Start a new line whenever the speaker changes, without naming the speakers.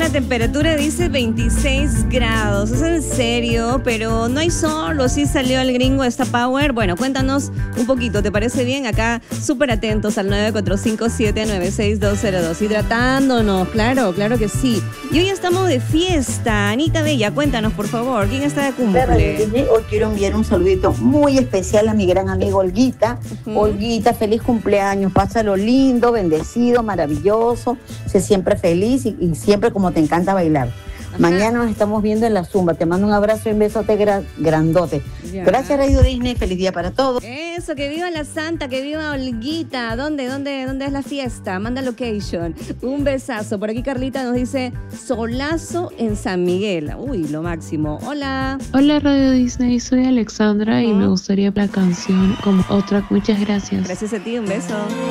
la temperatura dice 26 grados. ¿Es en serio? Pero no hay sol, ¿o sí salió el gringo esta Power? Bueno, cuéntanos un poquito, ¿te parece bien? Acá súper atentos al 9457-96202. Hidratándonos, claro que sí. Y hoy estamos de fiesta. Anita Bella, cuéntanos por favor, ¿quién está de cumple?
Hoy quiero enviar un saludito muy especial a mi gran amigo Olguita. Olguita, feliz cumpleaños, pásalo lindo, bendecido, maravilloso, sé siempre feliz y siempre como te encanta bailar. Mañana nos estamos viendo en la Zumba. Te mando un abrazo y un besote grandote. Ya. Gracias, Radio Disney. Feliz día para todos.
Eso, que viva la Santa, que viva Olguita. ¿Dónde es la fiesta? Manda location. Un besazo. Por aquí Carlita nos dice solazo en San Miguel. Uy, lo máximo. Hola.
Hola, Radio Disney. Soy Alexandra y me gustaría la canción como otra. Muchas gracias.
Gracias a ti. Un beso.